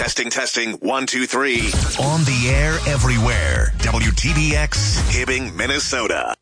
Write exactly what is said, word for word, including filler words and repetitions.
Testing, testing, one, two, three. On the air everywhere. W T B X, Hibbing, Minnesota.